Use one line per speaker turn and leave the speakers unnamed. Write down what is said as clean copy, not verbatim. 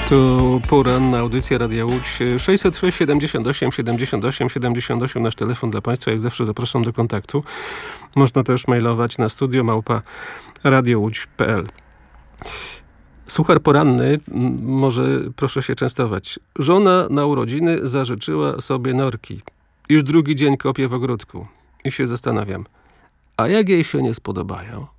Tu poranna audycja Radia Łódź 606 78 78 78. Nasz telefon dla Państwa. Jak zawsze zapraszam do kontaktu. Można też mailować na studio@radiołódź.pl. Suchar poranny, może proszę się częstować. Żona na urodziny zażyczyła sobie norki. Już drugi dzień kopię w ogródku. I się zastanawiam, a jak jej się nie spodobają?